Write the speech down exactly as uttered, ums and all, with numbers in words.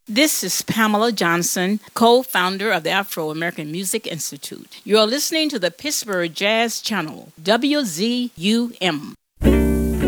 This is Pamela Johnson, co-founder of the Afro-American Music Institute. You're listening to the Pittsburgh Jazz Channel, W Z U M.